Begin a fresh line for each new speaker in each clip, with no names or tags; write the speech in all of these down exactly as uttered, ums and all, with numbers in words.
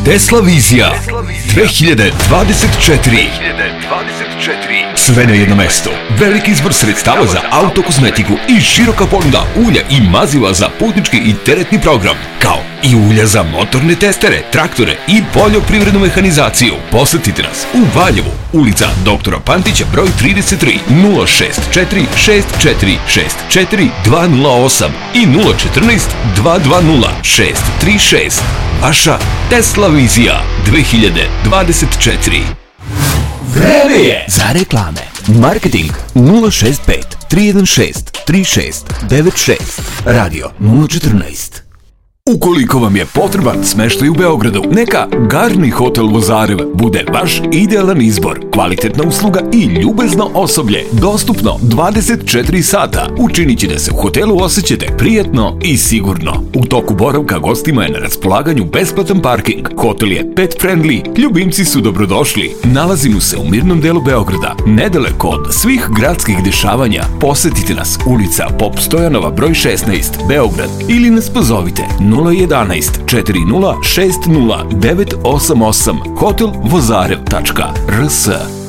Tesla Vizija dve hiljade dvadeset četiri. Sve na jedno mesto. Veliki izbor sredstava za autokozmetiku i široka ponuda ulja i maziva za putnički i teretni program, kao i ulja za motorne testere, traktore i poljoprivrednu mehanizaciju. Posetite nas u Valjevu, ulica doktora Pantića broj trideset tri, nula šest četiri šest četiri šest četiri dva nula osam i nula četrnaest dva dva nula šest tri šest. Vaša Tesla Vizija dve hiljade dvadeset četiri. Vreme je za reklame. Marketing nula šest pet tri jedan šest tri šest devet šest. Radio nula četrnaest. Ukoliko vam je potreban smeštaj u Beogradu, neka Garni hotel Vozarev bude vaš idealan izbor. Kvalitetna usluga i ljubezno osoblje, dostupno dvadeset četiri sata, učinit će da se u hotelu osjećate prijatno i sigurno. U toku boravka gostima je na raspolaganju besplatan parking. Hotel je pet friendly, ljubimci su dobrodošli. Nalazimo se u mirnom delu Beograda, nedaleko od svih gradskih dešavanja. Posetite nas, ulica Pop Stojanova broj šesnaest, Beograd, ili nas pozovite nula jedanaest četiri nula šest nula devet osam osam hotel vozarev tačka r s.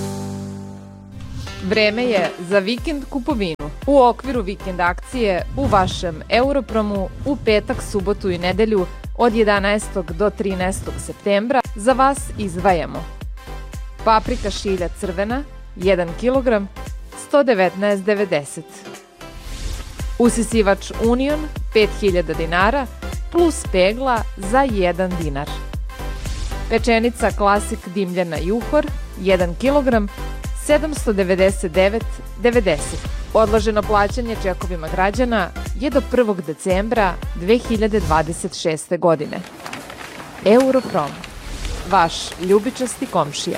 Vreme je za vikend kupovinu. U okviru vikend akcije u vašem Europromu u petak, subotu i nedelju od jedanaestog do trinaestog septembra za vas izdvajamo paprika šilja crvena jedan kilogram sto devetnaest devedeset, usisivač Union pet hiljada dinara plus pegla za jedan dinar, pečenica Klasik dimljena juhor jedan kilogram sedamsto devedeset devet devedeset. Odloženo plaćanje čekovima građana je do prvog decembra dve hiljade dvadeset šeste. godine. Europrom, vaš ljubičasti komšija.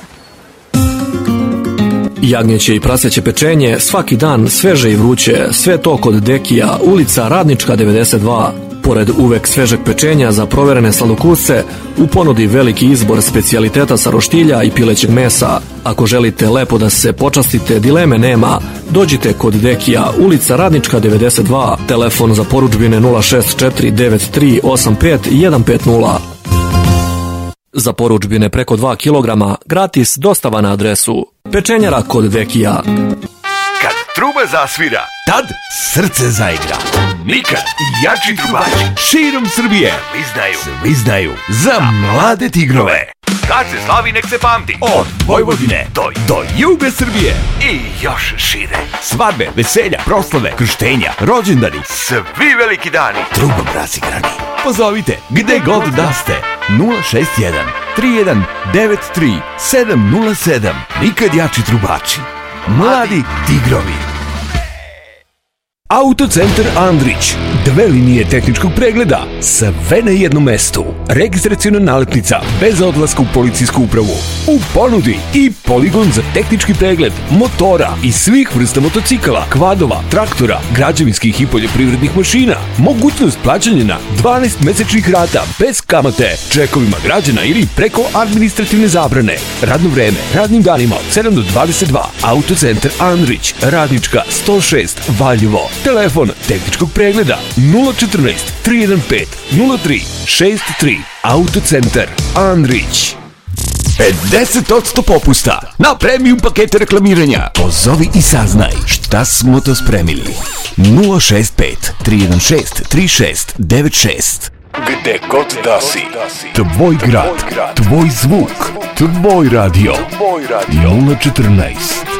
Jagnjeće i praseće pečenje svaki dan sveže i vruće, sve to kod Dekija, ulica Radnička devedeset dva. Pored uvek svežeg pečenja za proverene sladokusce, u ponudi veliki izbor specijaliteta sa roštilja i pilećeg mesa. Ako želite lepo da se počastite, dileme nema. Dođite kod Dekija, ulica Radnička devedeset dva, telefon za porudžbine nula šest četiri devet tri osam pet jedan pet nula. Za porudžbine preko dva kilograma, gratis dostava na adresu. Pečenjara kod Dekija.
Kad truba zasvira, tad srce zaigra. Nikad jači trubači širom Srbije svizdaju, svizdaju za mlade tigrove. Kad se slavi, nek se pamti. Od Vojvodine do, do juga Srbije i još šire. Svadbe, veselja, proslave, krštenja, rođendani, svi veliki dani. Trubobrazi grani. Pozovite gde god da ste. nula šest jedan tri jedan devet tri sedam nula sedam. Nikad jači trubači. Mladi tigrovi. Autocentar Andrić. Dve linije tehničkog pregleda. Sve na jednom mestu. Registraciona naletnica bez odlaska u policijsku upravu. U ponudi i poligon za tehnički pregled motora i svih vrsta motocikala, kvadova, traktora, građevinskih i poljoprivrednih mašina. Mogućnost plaćanja na dvanaest mesečnih rata bez kamate, čekovima građana ili preko administrativne zabrane. Radno vreme radnim danima od sedam do dvadeset dva. Autocentar Andrić, Radnička sto šest, Valjevo. Telefon tehničkog pregleda nula četrnaest tri jedan pet nula tri šest tri. Autocentar Andrić. pedeset posto popusta na premium pakete reklamiranja. Pozovi i saznaj šta smo to spremili. nula šest pet tri jedan šest tri šest devet šest. Gde god da si, tvoj grad, tvoj zvuk, tvoj radio. nula četrnaest